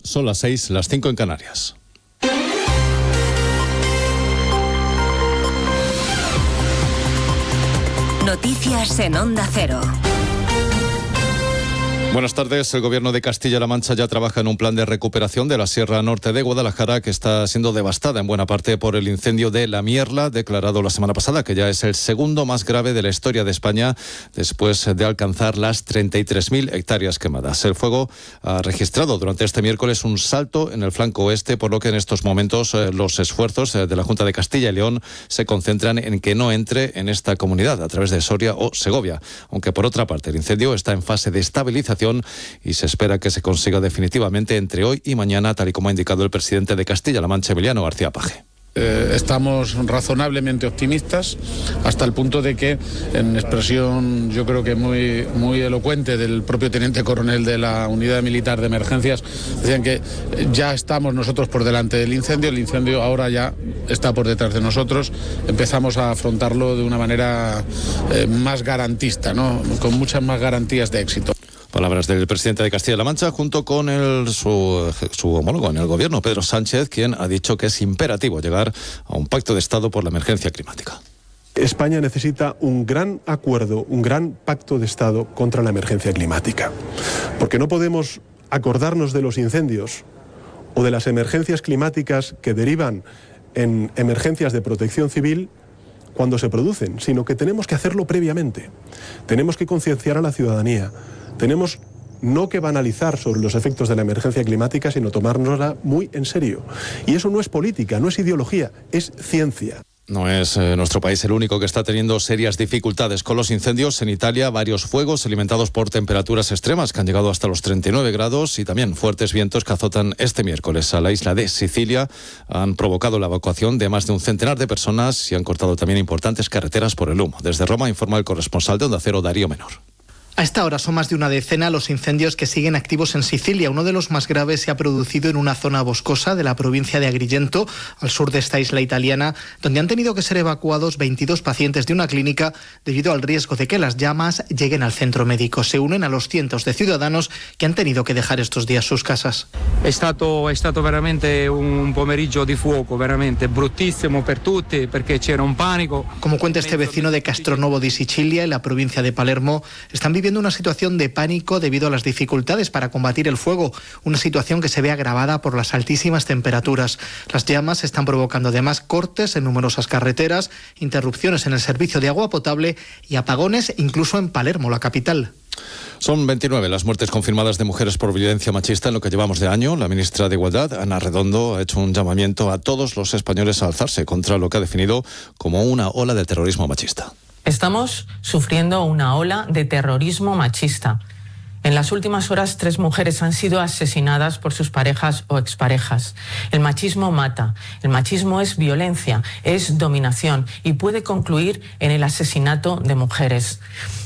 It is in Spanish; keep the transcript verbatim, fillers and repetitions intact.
Son las seis, las cinco en Canarias. Noticias en Onda Cero. Buenas tardes. El Gobierno de Castilla-La Mancha ya trabaja en un plan de recuperación de la Sierra Norte de Guadalajara, que está siendo devastada en buena parte por el incendio de La Mierla, declarado la semana pasada, que ya es el segundo más grave de la historia de España, después de alcanzar las treinta y tres mil hectáreas quemadas. El fuego ha registrado durante este miércoles un salto en el flanco oeste, por lo que en estos momentos eh, los esfuerzos eh, de la Junta de Castilla y León se concentran en que no entre en esta comunidad a través de Soria o Segovia, aunque por otra parte el incendio está en fase de estabilización y se espera que se consiga definitivamente entre hoy y mañana, tal y como ha indicado el presidente de Castilla-La Mancha, Emiliano García Paje. Eh, estamos razonablemente optimistas, hasta el punto de que, en expresión yo creo que muy, muy elocuente del propio teniente coronel de la Unidad Militar de Emergencias, decían que ya estamos nosotros por delante del incendio, el incendio ahora ya está por detrás de nosotros, empezamos a afrontarlo de una manera eh, más garantista, ¿no? Con muchas más garantías de éxito. Palabras del presidente de Castilla-La Mancha junto con el, su, su homólogo en el gobierno, Pedro Sánchez, quien ha dicho que es imperativo llegar a un pacto de Estado por la emergencia climática. España necesita un gran acuerdo, un gran pacto de Estado contra la emergencia climática, porque no podemos acordarnos de los incendios o de las emergencias climáticas que derivan en emergencias de protección civil cuando se producen, sino que tenemos que hacerlo previamente. Tenemos que concienciar a la ciudadanía. Tenemos no que banalizar sobre los efectos de la emergencia climática, sino tomárnosla muy en serio. Y eso no es política, no es ideología, es ciencia. No es eh, nuestro país el único que está teniendo serias dificultades con los incendios. En Italia, varios fuegos alimentados por temperaturas extremas que han llegado hasta los treinta y nueve grados y también fuertes vientos que azotan este miércoles a la isla de Sicilia han provocado la evacuación de más de un centenar de personas y han cortado también importantes carreteras por el humo. Desde Roma informa el corresponsal de Onda Cero, Darío Menor. A esta hora son más de una decena los incendios que siguen activos en Sicilia. Uno de los más graves se ha producido en una zona boscosa de la provincia de Agrigento, al sur de esta isla italiana, donde han tenido que ser evacuados veintidós pacientes de una clínica debido al riesgo de que las llamas lleguen al centro médico. Se unen a los cientos de ciudadanos que han tenido que dejar estos días sus casas. È stato, è stato veramente un pomeriggio di fuoco, veramente bruttissimo per tutti, perché c'era un panico. Como cuenta este vecino de Castronovo di Sicilia, en la provincia de Palermo, están viviendo viendo una situación de pánico debido a las dificultades para combatir el fuego, una situación que se ve agravada por las altísimas temperaturas. Las llamas están provocando además cortes en numerosas carreteras, interrupciones en el servicio de agua potable y apagones incluso en Palermo, la capital. Son veintinueve las muertes confirmadas de mujeres por violencia machista en lo que llevamos de año. La ministra de Igualdad, Ana Redondo, ha hecho un llamamiento a todos los españoles a alzarse contra lo que ha definido como una ola de terrorismo machista. Estamos sufriendo una ola de terrorismo machista. En las últimas horas, tres mujeres han sido asesinadas por sus parejas o exparejas. El machismo mata. El machismo es violencia, es dominación y puede concluir en el asesinato de mujeres.